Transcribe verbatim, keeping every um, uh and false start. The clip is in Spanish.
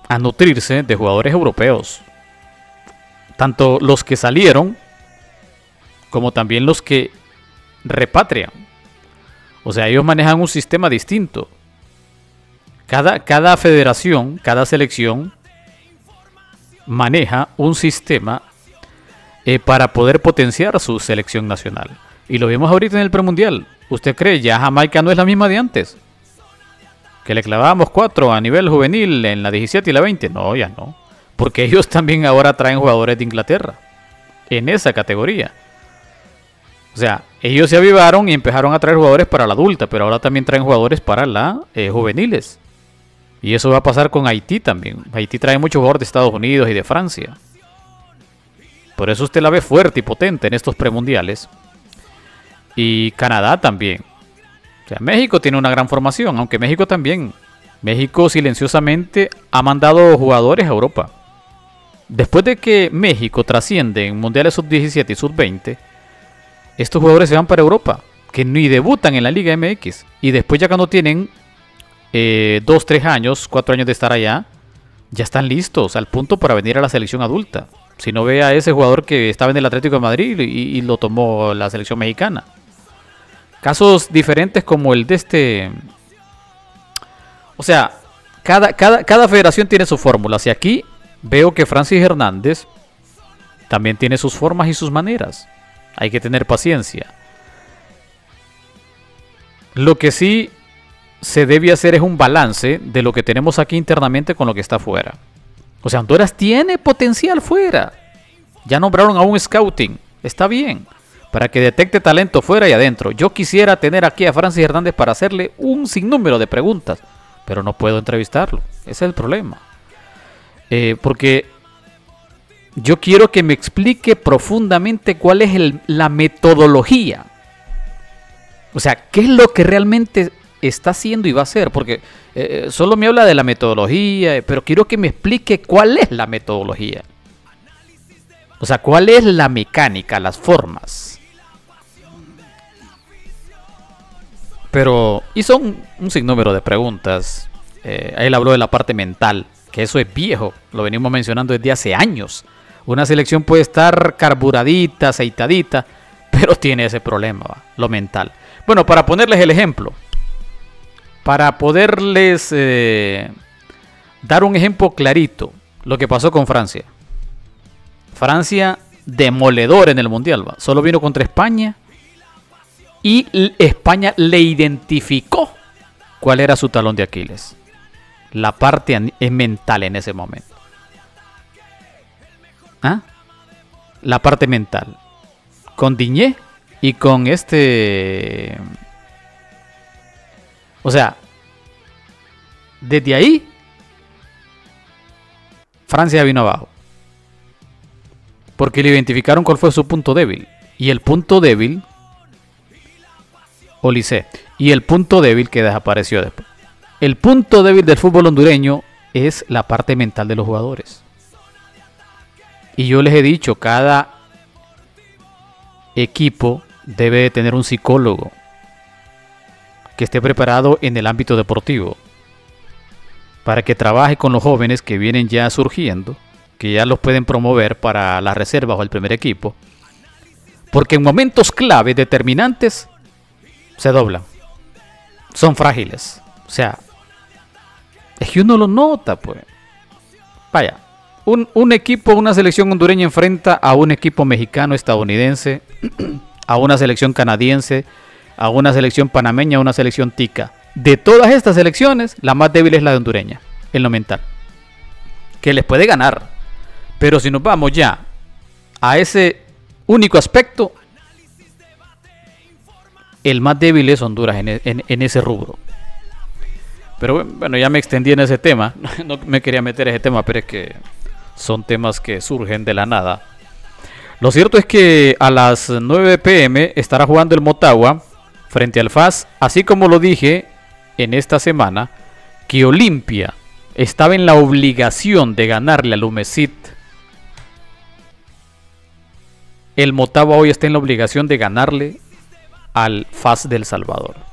a nutrirse de jugadores europeos. Tanto los que salieron como también los que repatrian. O sea, ellos manejan un sistema distinto. Cada, cada federación, cada selección maneja un sistema eh, para poder potenciar su selección nacional. Y lo vimos ahorita en el premundial. ¿Usted cree ya Jamaica no es la misma de antes? Que le clavábamos cuatro a nivel juvenil en la diecisiete y la veinte. No, ya no. Porque ellos también ahora traen jugadores de Inglaterra en esa categoría. O sea, ellos se avivaron y empezaron a traer jugadores para la adulta, pero ahora también traen jugadores para la eh, juveniles. Y eso va a pasar con Haití también. Haití trae muchos jugadores de Estados Unidos y de Francia. Por eso usted la ve fuerte y potente en estos premundiales. Y Canadá también. O sea, México tiene una gran formación, aunque México también. México silenciosamente ha mandado jugadores a Europa. Después de que México trasciende en mundiales sub diecisiete y sub veinte, estos jugadores se van para Europa, que ni debutan en la Liga M X. Y después ya cuando tienen eh, dos, tres años, cuatro años de estar allá, ya están listos al punto para venir a la selección adulta. Si no, ve a ese jugador que estaba en el Atlético de Madrid y, y lo tomó la selección mexicana. Casos diferentes como el de este. O sea, cada, cada, cada federación tiene su fórmula. Y aquí veo que Francis Hernández también tiene sus formas y sus maneras. Hay que tener paciencia. Lo que sí se debe hacer es un balance de lo que tenemos aquí internamente con lo que está afuera. O sea, Honduras tiene potencial fuera. Ya nombraron a un scouting. Está bien. Para que detecte talento fuera y adentro. Yo quisiera tener aquí a Francis Hernández para hacerle un sinnúmero de preguntas. Pero no puedo entrevistarlo. Ese es el problema. Eh, porque yo quiero que me explique profundamente cuál es el, la metodología. O sea, qué es lo que realmente está haciendo y va a hacer. Porque eh, solo me habla de la metodología, pero quiero que me explique cuál es la metodología. O sea, cuál es la mecánica, las formas. Pero hizo un, un sinnúmero de preguntas. Eh, él habló de la parte mental, que eso es viejo. Lo venimos mencionando desde hace años. Una selección puede estar carburadita, aceitadita, pero tiene ese problema, ¿va? Lo mental. Bueno, para ponerles el ejemplo. Para poderles eh, dar un ejemplo clarito. Lo que pasó con Francia. Francia demoledor en el Mundial, ¿va? Solo vino contra España. Y España le identificó cuál era su talón de Aquiles. La parte mental en ese momento. ¿Ah? La parte mental. Con Digne y con este... O sea, desde ahí, Francia vino abajo. Porque le identificaron cuál fue su punto débil. Y el punto débil... Olise. Y el punto débil que desapareció después. El punto débil del fútbol hondureño es la parte mental de los jugadores. Y yo les he dicho, cada equipo debe de tener un psicólogo que esté preparado en el ámbito deportivo para que trabaje con los jóvenes que vienen ya surgiendo, que ya los pueden promover para las reservas o el primer equipo, porque en momentos clave determinantes se doblan, son frágiles. O sea, es que uno lo nota, pues. Vaya, un, un equipo, una selección hondureña enfrenta a un equipo mexicano, estadounidense, a una selección canadiense, a una selección panameña, a una selección tica. De todas estas selecciones, la más débil es la de hondureña, en lo mental. Que les puede ganar. Pero si nos vamos ya a ese único aspecto, el más débil es Honduras en, en, en ese rubro. Pero bueno, ya me extendí en ese tema. No me quería meter en ese tema, pero es que son temas que surgen de la nada. Lo cierto es que a las nueve pe eme estará jugando el Motagua frente al F A S. Así como lo dije en esta semana, que Olimpia estaba en la obligación de ganarle al Umesit. El Motagua hoy está en la obligación de ganarle al F A S del Salvador.